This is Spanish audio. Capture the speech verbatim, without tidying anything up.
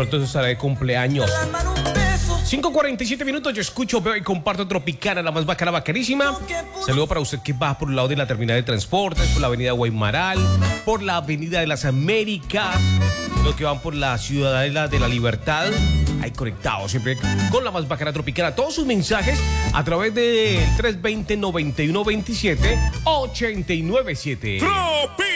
pronto estará de cumpleaños. cinco cuarenta y siete minutos, yo escucho, veo y comparto Tropicana, la más bacana, bacanísima. Saludo para usted que va por el lado de la terminal de transportes, por la avenida Guaymaral, por la avenida de las Américas, los que van por la Ciudadela de la Libertad. Ahí conectados siempre con la más bacana Tropicana. Todos sus mensajes a través del tres dos cero, nueve uno dos siete, ocho nueve siete. Tropicana.